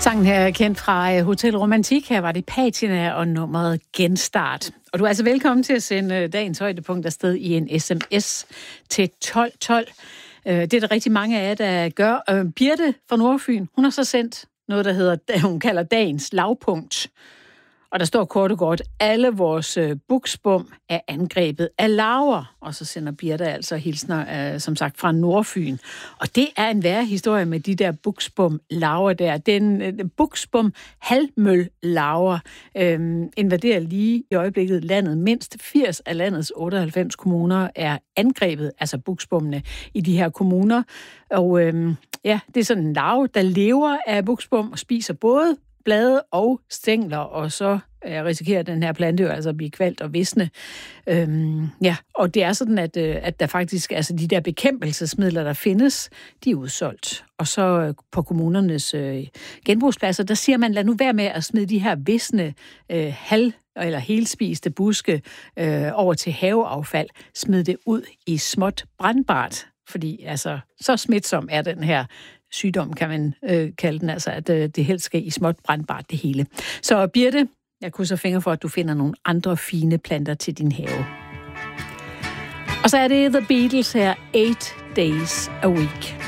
Sangen her er kendt fra Hotel Romantik. Her var det Patina og nummeret Genstart. Og du er altså velkommen til at sende dagens højdepunkt afsted i en sms til 1212. Det er der rigtig mange af jer, der gør. Birte fra Nordfyn, hun har så sendt noget, der hedder, hun kalder dagens lavpunkt. Og der står kort og godt, alle vores buksbum er angrebet af larver. Og så sender Birte altså hilsner, som sagt, fra Nordfyn. Og det er en værre historie med de der buksbum-larver der. Den buksbum-halvmøl-larver invaderer lige i øjeblikket landet. Mindst 80 af landets 98 kommuner er angrebet, altså buksbummene i de her kommuner. Og ja, det er sådan en larve, der lever af buksbum og spiser både blade og stængler, og så risikerer den her plante jo altså at blive kvalt og visne. Ja, og det er sådan, at der faktisk, altså de der bekæmpelsesmidler, der findes, de er udsolgt. Og så på kommunernes genbrugspladser, der siger man, lad nu være med at smide de her visne eller helspiste buske over til haveaffald. Smid det ud i småt brandbart, fordi altså, så smitsom er den her sygdom, kan man kalde den, altså at det helst skal i småt brandbart det hele. Så Birte, jeg krydser fingre for, at du finder nogle andre fine planter til din have. Og så er det The Beatles her, 8 Days a Week.